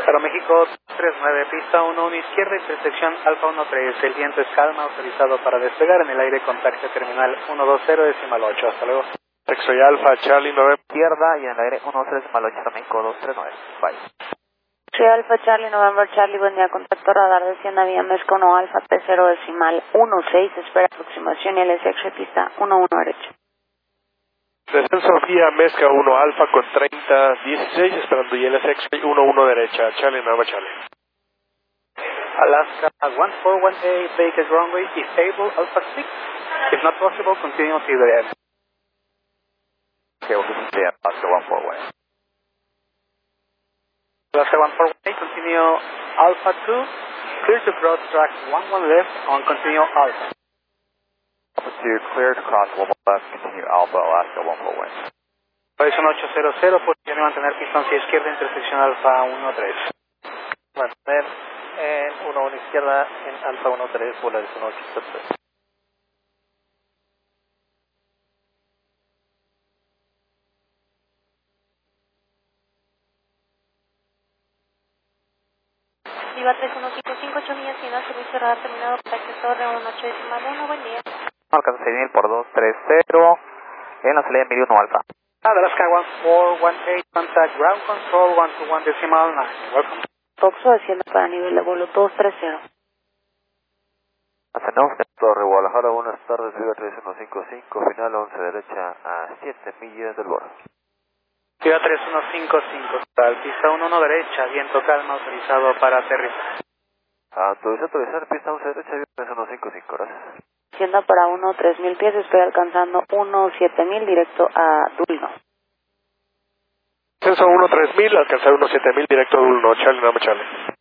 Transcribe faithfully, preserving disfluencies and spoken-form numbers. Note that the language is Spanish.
Aeroméxico tres nueve, pista uno uno izquierda, intersección Alfa uno tres, el viento es calma, autorizado para despegar en el aire, contacto terminal uno dos cero decimal ocho, hasta luego. Soy Alfa, Charlie nueve. Izquierda y en el aire uno dos cero decimal ocho, Aeroméxico dos tres nueve, bye. Soy Alfa Charlie November Charlie, buen día, contacto radar de Siena Vía Mezco uno Alfa P cero decimal uno seis, espera aproximación y L S X pista uno uno derecho. Descenso Sofía Mezca uno Alfa con treinta dieciséis, esperando y L S X uno uno derecha, Charlie nueve Charlie. Alaska one four one eight, Vegas runway, if able, Alpha six, if not possible, continue to the end. Okay, we'll just stay at Alaska one four one eight. Alaska one four one eight, continue Alpha two, clear to cross track one one left on continue Alpha. Alpha two, clear to cross one one left, continue Alpha, Alaska one four one eight. Horizon ocho cero cero, posición y mantener distancia izquierda, intersección Alfa uno tres. Mantener en uno uno izquierda en Alfa uno tres, Horizon ocho cero cero. Viva tres uno cinco cinco, ocho millas, final, servicio radar terminado, contacto torre uno ocho decimal uno, buen día. Alcanza seis mil por dos tres cero, en la salida de medio uno Alfa. Alaska one four one eight, contact ground control one two one decimal nine, welcome. Toxo desciende para nivel de vuelo dos tres cero. Ascendemos de Torre Guadalajara, buenas tardes, Viva tres uno cinco cinco, final once derecha a siete millas del borde. Viva tres uno cinco cinco, tal, pista uno uno derecha, viento calma, autorizado para aterrizar. Autoriza autorizar, pista once derecha, Viva tres uno cinco cinco, gracias. Descienda para uno tres mil pies, estoy alcanzando uno siete mil directo a Dulno. Descenso uno tres mil, alcanzar uno siete mil directo a Dulno, Charlie nueve Charlie.